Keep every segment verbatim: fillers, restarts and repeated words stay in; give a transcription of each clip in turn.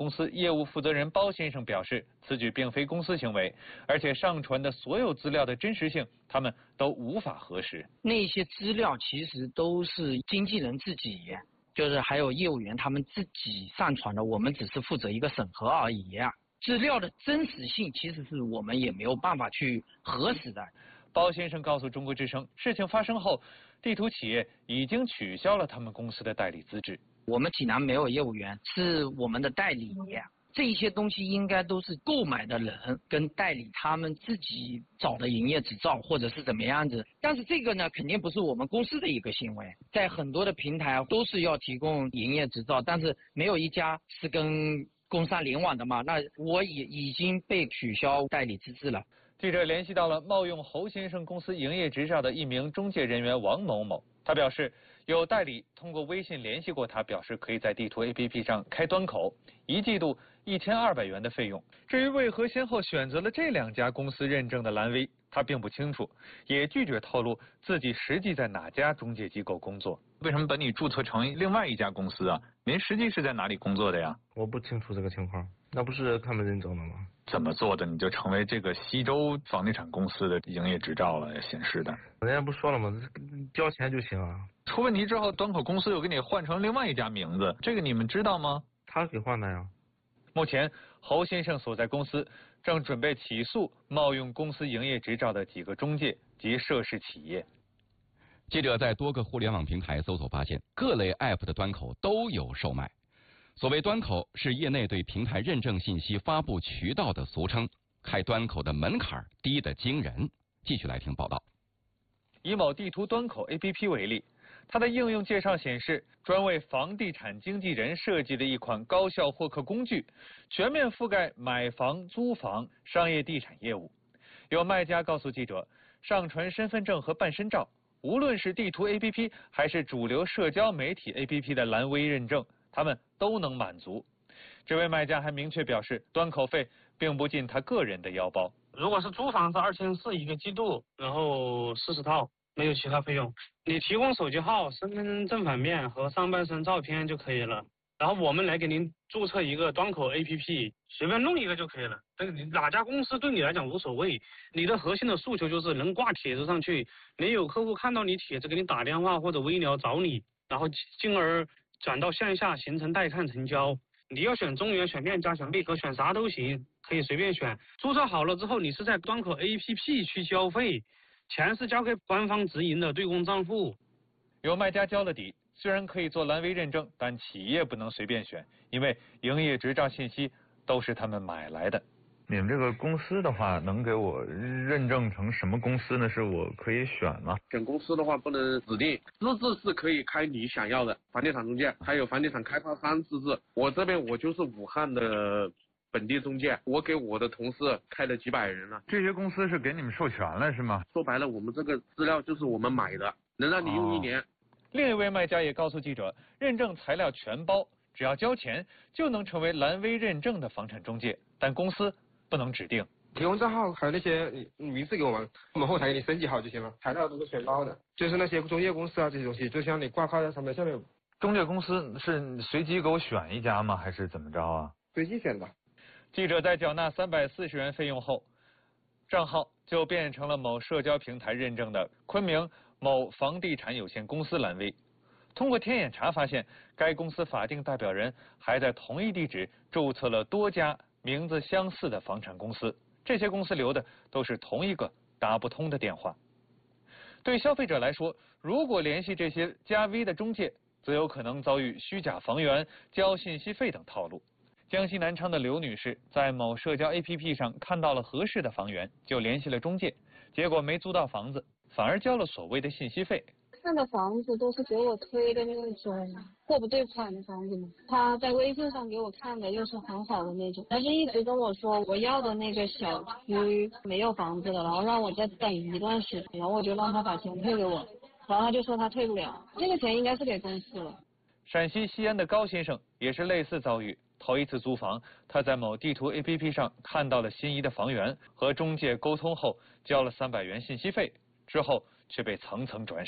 公司业务负责人包先生表示，此举并非公司行为，而且上传的所有资料的真实性，他们都无法核实。 那些资料其实都是经纪人自己，就是还有业务员他们自己上传的，我们只是负责一个审核而已。资料的真实性其实是我们也没有办法去核实的。 包先生告诉中国之声，事情发生后，地图企业已经取消了他们公司的代理资质。 我们济南没有业务员，是我们的代理。这些东西应该都是购买的人跟代理他们自己找的营业执照，或者是怎么样子。但是这个呢，肯定不是我们公司的一个行为。在很多的平台都是要提供营业执照，但是没有一家是跟工商联网的嘛。那我也已经被取消代理资质了。 记者联系到了冒用侯先生公司营业执照的一名中介人员王某某，他表示有代理通过微信联系过他，表示可以在地图 A P P 上开端口，一季度一千二百元的费用。至于为何先后选择了这两家公司认证的蓝 V， 他并不清楚，也拒绝透露自己实际在哪家中介机构工作。为什么把你注册成另外一家公司啊？您实际是在哪里工作的呀？ 我不清楚这个情况，那不是他们认证的吗？ 怎么做的你就成为这个西周房地产公司的营业执照了显示的？ 人家不说了吗？交钱就行啊。 出问题之后，端口公司又给你换成另外一家名字，这个你们知道吗？ 他给换的呀。 目前，侯先生所在公司正准备起诉冒用公司营业执照的几个中介及涉事企业。 记者在多个互联网平台搜索发现，各类 App 的端口都有售卖。所谓端口是业内对平台认证信息发布渠道的俗称，开端口的门槛低得惊人。继续来听报道。 以某地图端口 A P P 为例，它的应用介绍显示，专为房地产经纪人设计的一款高效获客工具，全面覆盖买房、租房、商业地产业务。有卖家告诉记者，上传身份证和办身照，无论是地图 A P P 还是主流社交媒体 A P P 的蓝 V 认证，他们都能满足。这位卖家还明确表示，端口费并不进他个人的腰包。 如果是租房是二千四一个季度，然后四十套，没有其他费用。你提供手机号、身份证正反面和上半身照片就可以了。然后我们来给您注册一个端口 A P P， 随便弄一个就可以了。但是哪家公司对你来讲无所谓，你的核心的诉求就是能挂帖子上去，能有客户看到你帖子给你打电话或者微聊找你，然后进而转到线下形成带看成交。你要选中原、选面家、选贝壳，选啥都行，可以随便选。注册好了之后，你是在端口 A P P 去交费，钱是交给官方直营的对公账户。 有卖家交了底，虽然可以做蓝 V 认证，但企业不能随便选，因为营业执照信息都是他们买来的。 你们这个公司的话，能给我认证成什么公司呢？是我可以选吗？ 选公司的话不能指定，资质是可以开你想要的房地产中介，还有房地产开发商资质。我这边我就是武汉的本地中介，我给我的同事开了几百人了。 这些公司是给你们授权了是吗？ 说白了，我们这个资料就是我们买的，能让你用一年。 哦、另一位卖家也告诉记者，认证材料全包，只要交钱就能成为蓝 V 认证的房产中介，但公司不能指定。 提供账号还有那些名字给我们，我们后台给你升级好就行了，材料都是全包的。就是那些中介公司啊这些东西，就像你挂靠在上面，下面中介公司是随机给我选一家吗？还是怎么着啊？ 随机选的。 记者在缴纳三百四十元费用后，账号就变成了某社交平台认证的昆明某房地产有限公司蓝 V。通过天眼查发现，该公司法定代表人还在同一地址注册了多家名字相似的房产公司，这些公司留的都是同一个打不通的电话。对消费者来说，如果联系这些加 V 的中介，则有可能遭遇虚假房源、交信息费等套路。江西南昌的刘女士在某社交 A P P 上看到了合适的房源，就联系了中介，结果没租到房子，反而交了所谓的信息费。 看的房子都是给我推的那种货不对款的房子嘛，他在微信上给我看的又是很好的那种，但是一直跟我说我要的那个小区没有房子了，然后让我再等一段时间，然后我就让他把钱退给我，然后他就说他退不了，这个钱应该是给公司了。 陕西西安的高先生也是类似遭遇，头一次租房，他在某地图 A P P 上看到了心仪的房源，和中介沟通后交了三百元信息费，之后却被层层转手。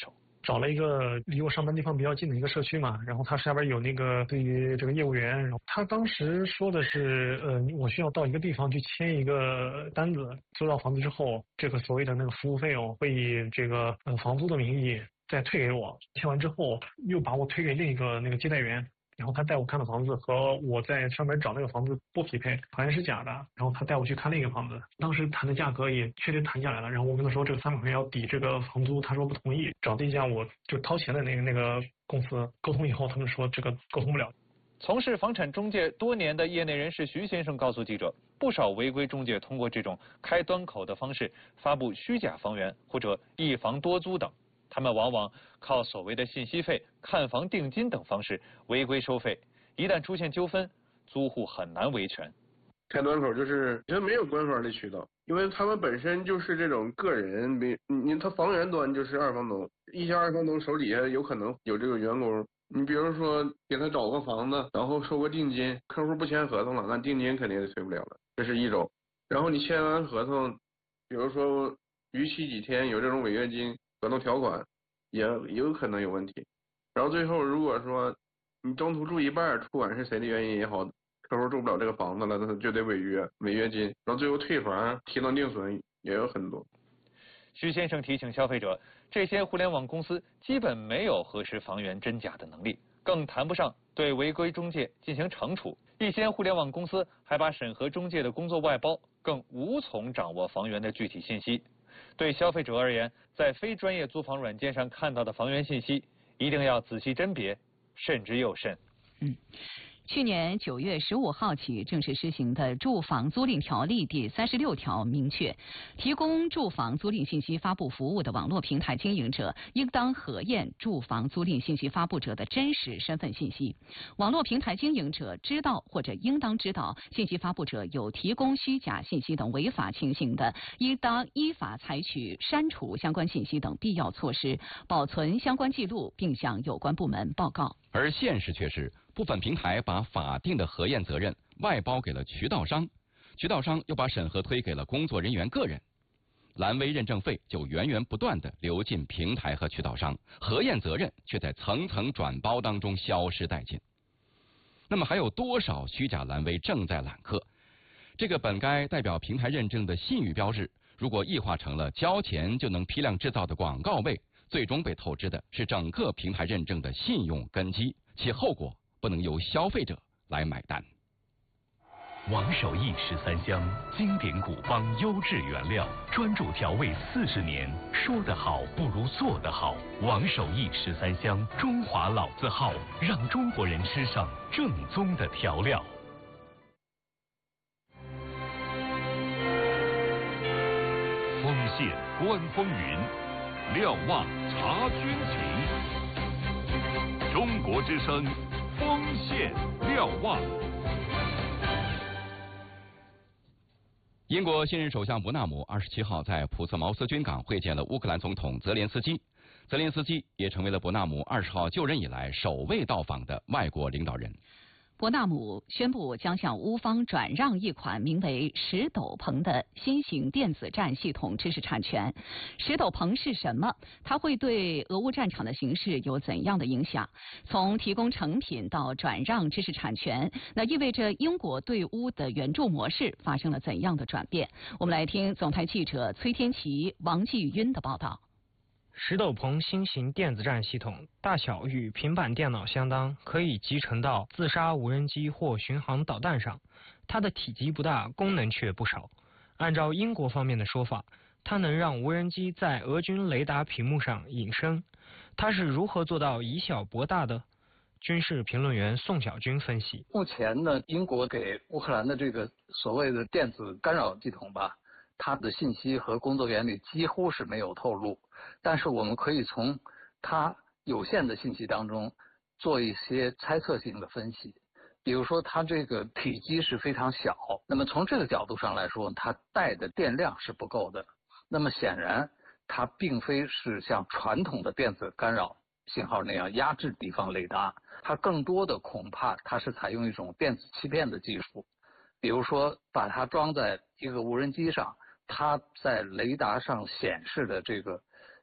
找了一个离我上班地方比较近的一个社区嘛，然后他下边有那个对于这个业务员，然后他当时说的是，呃，我需要到一个地方去签一个单子，租到房子之后，这个所谓的那个服务费用会以这个呃房租的名义再退给我，签完之后又把我推给另一个那个接待员。然后他带我看的房子和我在上面找那个房子不匹配，好像是假的。然后他带我去看另一个房子，当时谈的价格也确实谈下来了。然后我跟他说这个三百块钱要抵这个房租，他说不同意。找地价我就掏钱的那个那个公司沟通以后，他们说这个沟通不了。 从事房产中介多年的业内人士徐先生告诉记者，不少违规中介通过这种开端口的方式发布虚假房源或者一房多租等。他们往往靠所谓的信息费、看房定金等方式违规收费，一旦出现纠纷，租户很难维权。 开端口就是觉得没有官方的渠道，因为他们本身就是这种个人，没你他房源端就是二房东，一些二房东手底下有可能有这个员工，你比如说给他找个房子，然后收个定金，客户不签合同了，那定金肯定是退不了了，这是一种。然后你签完合同，比如说逾期几天有这种违约金。合同条款也也有可能有问题，然后最后如果说你中途住一半，不管是谁的原因也好，客户住不了这个房子了，那他就得违约，违约金，然后最后退房、提档定损也有很多。 徐先生提醒消费者，这些互联网公司基本没有核实房源真假的能力，更谈不上对违规中介进行惩处。一些互联网公司还把审核中介的工作外包，更无从掌握房源的具体信息。对消费者而言，在非专业租房软件上看到的房源信息，一定要仔细甄别，慎之又慎。 嗯。去年九月十五号起正式施行的《住房租赁条例》第三十六条明确，提供住房租赁信息发布服务的网络平台经营者，应当核验住房租赁信息发布者的真实身份信息。网络平台经营者知道或者应当知道信息发布者有提供虚假信息等违法情形的，应当依法采取删除相关信息等必要措施，保存相关记录，并向有关部门报告。 而现实却是，部分平台把法定的核验责任外包给了渠道商，渠道商又把审核推给了工作人员个人，蓝 V 认证费就源源不断地流进平台和渠道商，核验责任却在层层转包当中消失殆尽。那么还有多少虚假蓝 V 正在揽客？这个本该代表平台认证的信誉标志，如果异化成了交钱就能批量制造的广告位，最终被透支的是整个平台认证的信用根基，其后果不能由消费者来买单。 王守义十三香，经典古方，优质原料，专注调味四十年，说得好不如做得好。王守义十三香，中华老字号，让中国人吃上正宗的调料。丰县观风云，瞭望察军情。中国之声，丰县瞭望。 英国现任首相伯纳姆二十七号在普茨茅斯军港会见了乌克兰总统泽连斯基，泽连斯基也成为了伯纳姆二十号就任以来首位到访的外国领导人。 伯纳姆宣布将向乌方转让一款名为石斗篷的新型电子战系统知识产权。石斗篷是什么？它会对俄乌战场的形势有怎样的影响？从提供成品到转让知识产权，那意味着英国对乌的援助模式发生了怎样的转变？我们来听总台记者崔天琪、王继晕的报道。 石斗篷新型电子战系统大小与平板电脑相当，可以集成到自杀无人机或巡航导弹上。它的体积不大，功能却不少。按照英国方面的说法，它能让无人机在俄军雷达屏幕上隐身。它是如何做到以小博大的？军事评论员宋小军分析： 目前呢，英国给乌克兰的这个所谓的电子干扰系统吧，它的信息和工作原理几乎是没有透露。但是我们可以从它有限的信息当中做一些猜测性的分析，比如说它这个体积是非常小，那么从这个角度上来说，它带的电量是不够的。那么显然它并非是像传统的电子干扰信号那样压制敌方雷达，它更多的恐怕它是采用一种电子欺骗的技术，比如说把它装在一个无人机上，它在雷达上显示的这个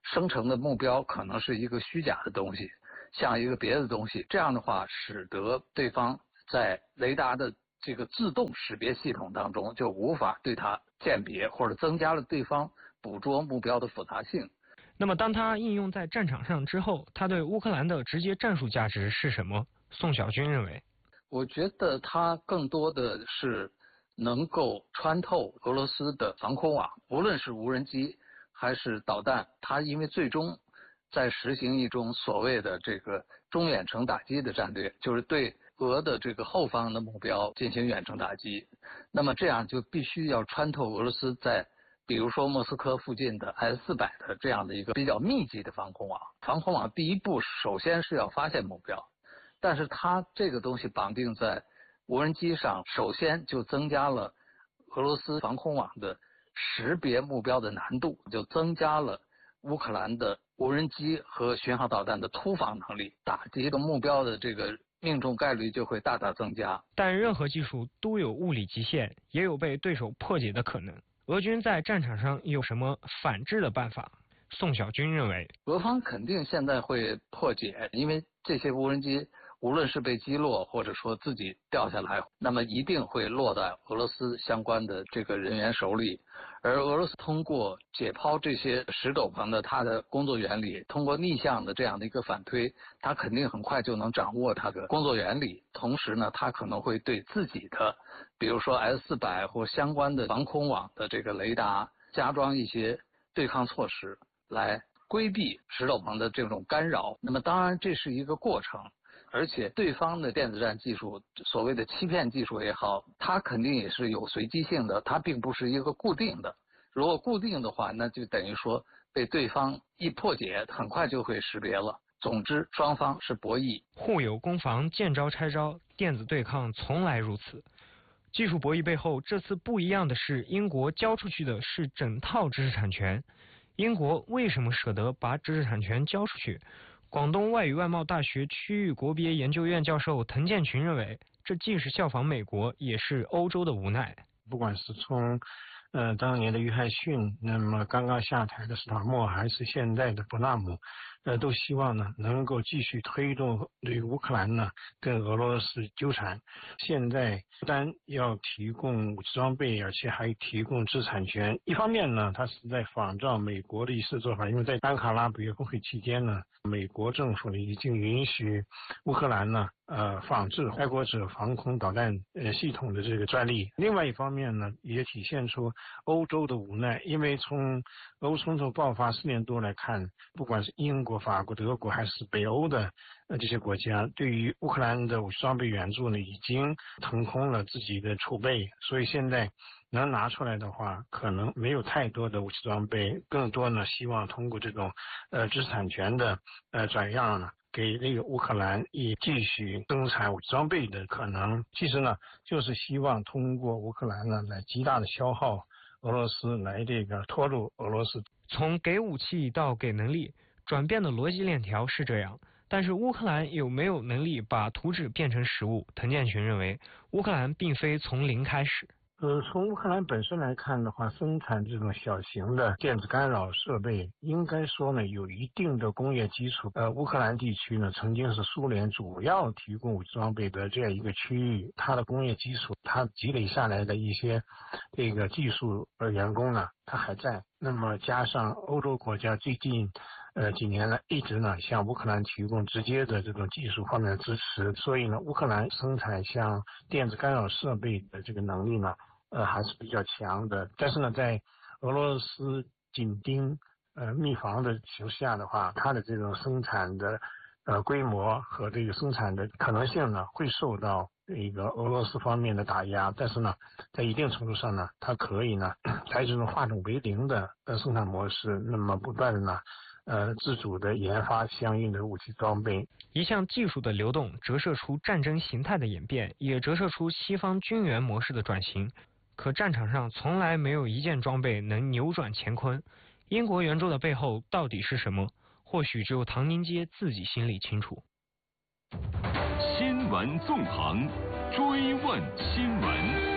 生成的目标可能是一个虚假的东西，像一个别的东西，这样的话使得对方在雷达的这个自动识别系统当中就无法对它鉴别，或者增加了对方捕捉目标的复杂性。 那么当它应用在战场上之后，它对乌克兰的直接战术价值是什么？宋小军认为， 我觉得它更多的是能够穿透俄罗斯的防空网，无论是无人机还是导弹，它因为最终在实行一种所谓的这个中远程打击的战略，就是对俄的这个后方的目标进行远程打击。那么这样就必须要穿透俄罗斯在比如说莫斯科附近的 S 四百 的这样的一个比较密集的防空网。防空网第一步首先是要发现目标，但是它这个东西绑定在无人机上，首先就增加了俄罗斯防空网的识别目标的难度，就增加了乌克兰的无人机和巡航导弹的突防能力，打击的目标的这个命中概率就会大大增加。 但任何技术都有物理极限，也有被对手破解的可能。俄军在战场上有什么反制的办法？宋小军认为， 俄方肯定现在会破解，因为这些无人机无论是被击落或者说自己掉下来，那么一定会落在俄罗斯相关的这个人员手里。而俄罗斯通过解剖这些石斗篷的它的工作原理，通过逆向的这样的一个反推，它肯定很快就能掌握它的工作原理。同时呢，它可能会对自己的比如说 S 四百 或相关的防空网的这个雷达加装一些对抗措施，来规避石斗篷的这种干扰。那么当然这是一个过程，而且对方的电子战技术，所谓的欺骗技术也好，它肯定也是有随机性的，它并不是一个固定的。如果固定的话，那就等于说被对方一破解，很快就会识别了。总之，双方是博弈， 互有攻防，见招拆招，电子对抗从来如此。技术博弈背后，这次不一样的是，英国交出去的是整套知识产权。英国为什么舍得把知识产权交出去？广东外语外贸大学区域国别研究院教授滕建群认为，这既是效仿美国，也是欧洲的无奈。 不管是从呃当年的约翰逊，那么刚刚下台的斯塔默，还是现在的伯纳姆，呃，都希望呢能够继续推动对乌克兰呢跟俄罗斯纠缠。现在不但要提供武器装备，而且还提供知识产权。一方面呢，它是在仿照美国的一次做法，因为在安卡拉北约峰会期间呢，美国政府呢已经允许乌克兰呢呃仿制爱国者防空导弹呃系统的这个专利。另外一方面呢，也体现出欧洲的无奈，因为从俄乌冲突爆发四年多来看，不管是英国、法国、德国还是北欧的呃这些国家，对于乌克兰的武器装备援助呢，已经腾空了自己的储备，所以现在能拿出来的话，可能没有太多的武器装备，更多呢希望通过这种呃知识产权的呃转让呢，给那个乌克兰以继续生产武器装备的可能。其实呢，就是希望通过乌克兰呢来极大的消耗俄罗斯，来这个拖入俄罗斯。 从给武器到给能力，转变的逻辑链条是这样，但是乌克兰有没有能力把图纸变成实物？滕建群认为，乌克兰并非从零开始。 呃，从乌克兰本身来看的话，生产这种小型的电子干扰设备，应该说呢有一定的工业基础。呃，乌克兰地区呢曾经是苏联主要提供武器装备的这样一个区域，它的工业基础，它积累下来的一些这个技术呃员工呢，它还在。那么加上欧洲国家最近呃几年来一直呢向乌克兰提供直接的这种技术方面的支持，所以呢乌克兰生产像电子干扰设备的这个能力呢呃还是比较强的。但是呢在俄罗斯紧盯呃密防的情况下的话，它的这种生产的呃规模和这个生产的可能性呢会受到一个俄罗斯方面的打压，但是呢在一定程度上呢，它可以呢采取这种化整为零的呃生产模式，那么不断的呢呃自主的研发相应的武器装备。 一项技术的流动折射出战争形态的演变，也折射出西方军援模式的转型。可战场上从来没有一件装备能扭转乾坤。英国援助的背后到底是什么？或许只有唐宁街自己心里清楚。 新闻纵横，追问新闻。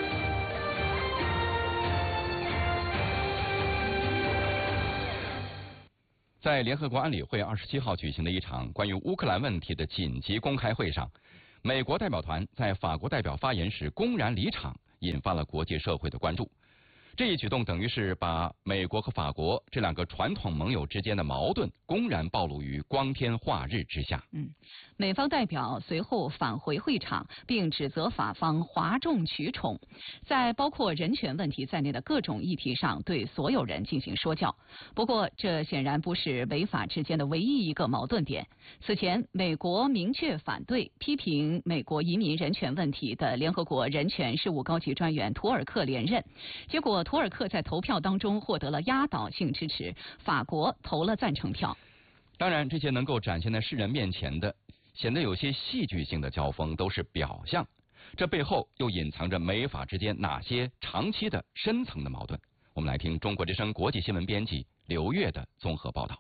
在联合国安理会二十七号举行的一场关于乌克兰问题的紧急公开会上，美国代表团在法国代表发言时公然离场，引发了国际社会的关注。这一举动等于是把美国和法国这两个传统盟友之间的矛盾公然暴露于光天化日之下。 嗯，美方代表随后返回会场，并指责法方哗众取宠，在包括人权问题在内的各种议题上对所有人进行说教。不过，这显然不是美法之间的唯一一个矛盾点。此前，美国明确反对批评美国移民人权问题的联合国人权事务高级专员图尔克连任，结果图尔克在投票当中获得了压倒性支持，法国投了赞成票。 当然，这些能够展现在世人面前的显得有些戏剧性的交锋都是表象，这背后又隐藏着美法之间哪些长期的深层的矛盾？我们来听中国之声国际新闻编辑刘越的综合报道。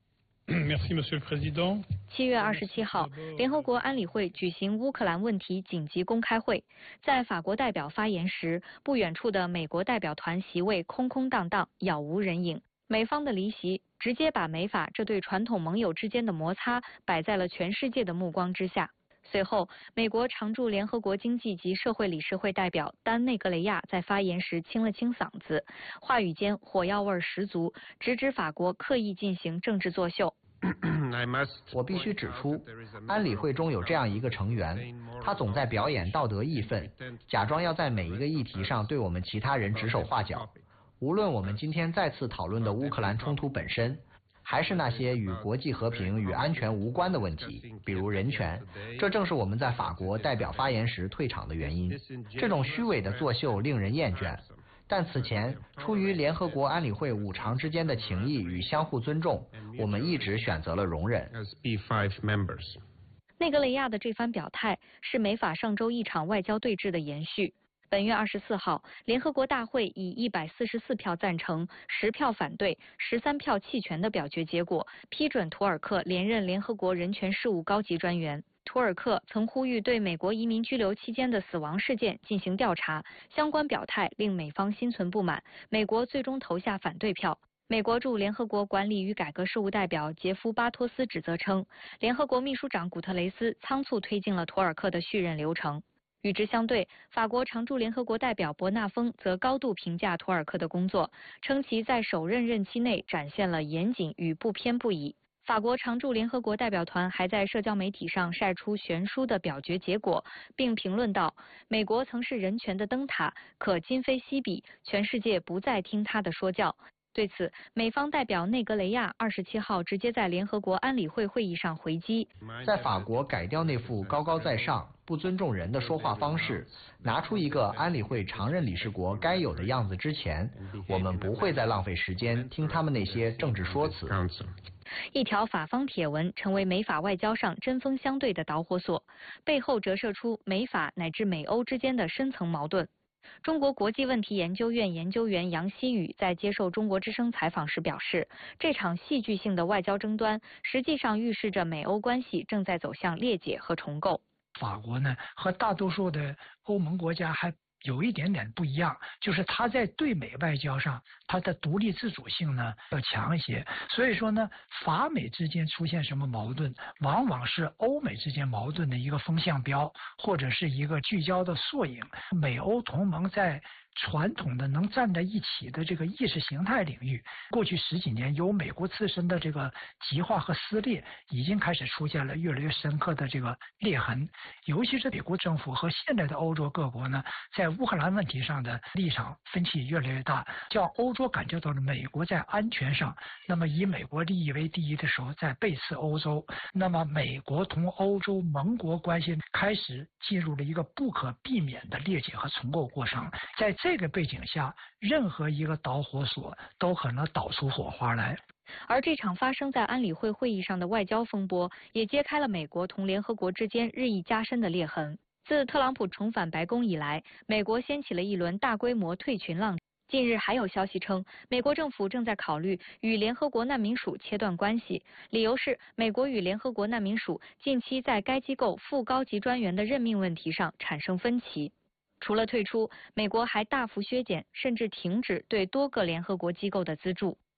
七月二十七号，联合国安理会举行乌克兰问题紧急公开会。在法国代表发言时，不远处的美国代表团席位空空荡荡，杳无人影。美方的离席直接把美法这对传统盟友之间的摩擦摆在了全世界的目光之下。随后，美国常驻联合国经济及社会理事会代表丹内格雷亚在发言时清了清嗓子，话语间火药味十足，直指法国刻意进行政治作秀。 我必须指出，安理会中有这样一个成员，他总在表演道德义愤，假装要在每一个议题上对我们其他人指手画脚。无论我们今天再次讨论的乌克兰冲突本身，还是那些与国际和平与安全无关的问题，比如人权，这正是我们在法国代表发言时退场的原因。这种虚伪的作秀令人厌倦，但此前出于联合国安理会五常之间的情谊与相互尊重，我们一直选择了容忍。 内格雷亚的这番表态是美法上周一场外交对峙的延续。本月二十四号，联合国大会以一百四十四票赞成、十票反对、十三票弃权的表决结果，批准图尔克连任联合国人权事务高级专员。图尔克曾呼吁对美国移民拘留期间的死亡事件进行调查，相关表态令美方心存不满，美国最终投下反对票。美国驻联合国管理与改革事务代表杰夫·巴托斯指责称，联合国秘书长古特雷斯仓促推进了图尔克的续任流程。与之相对，法国常驻联合国代表伯纳丰则高度评价图尔克的工作，称其在首任任期内展现了严谨与不偏不倚。法国常驻联合国代表团还在社交媒体上晒出悬殊的表决结果，并评论道：“美国曾是人权的灯塔，可今非昔比，全世界不再听他的说教。”对此，美方代表内格雷亚二十七号直接在联合国安理会会议上回击， 在法国改掉那副高高在上、不尊重人的说话方式，拿出一个安理会常任理事国该有的样子之前，我们不会再浪费时间听他们那些政治说辞。 一条法方帖文成为美法外交上针锋相对的导火索，背后折射出美法乃至美欧之间的深层矛盾。中国国际问题研究院研究员杨希宇在接受中国之声采访时表示，这场戏剧性的外交争端实际上预示着美欧关系正在走向裂解和重构。 法国呢，和大多数的欧盟国家还有一点点不一样，就是它在对美外交上，它的独立自主性呢要强一些。所以说呢，法美之间出现什么矛盾，往往是欧美之间矛盾的一个风向标，或者是一个聚焦的缩影。美欧同盟在传统的能站在一起的这个意识形态领域，过去十几年由美国自身的这个极化和撕裂，已经开始出现了越来越深刻的这个裂痕。尤其是美国政府和现在的欧洲各国呢，在乌克兰问题上的立场分歧越来越大，叫欧洲感觉到了美国在安全上，那么以美国利益为第一的时候在背刺欧洲，那么美国同欧洲盟国关系开始进入了一个不可避免的裂解和重构过程。在这个背景下，任何一个导火索都可能导出火花来。 而这场发生在安理会会议上的外交风波，也揭开了美国同联合国之间日益加深的裂痕。自特朗普重返白宫以来，美国掀起了一轮大规模退群浪。近日还有消息称，美国政府正在考虑与联合国难民署切断关系，理由是美国与联合国难民署近期在该机构副高级专员的任命问题上产生分歧。除了退出，美国还大幅削减甚至停止对多个联合国机构的资助。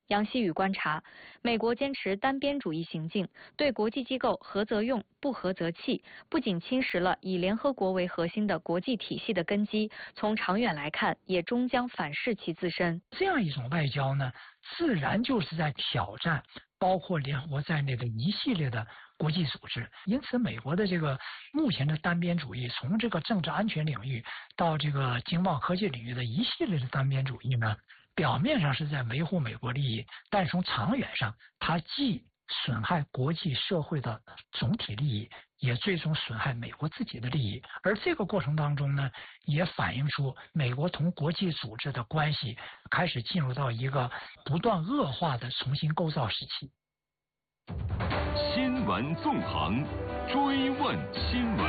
杨希宇观察，美国坚持单边主义行径，对国际机构合则用，不合则弃，不仅侵蚀了以联合国为核心的国际体系的根基，从长远来看，也终将反噬其自身。 这样一种外交呢，自然就是在挑战包括联合国在内的一系列的国际组织。因此，美国的这个目前的单边主义，从这个政治安全领域到这个经贸科技领域的一系列的单边主义呢，表面上是在维护美国利益，但从长远上，它既损害国际社会的总体利益，也最终损害美国自己的利益。而这个过程当中呢，也反映出美国同国际组织的关系开始进入到一个不断恶化的重新构造时期。 新闻纵横，追问新闻。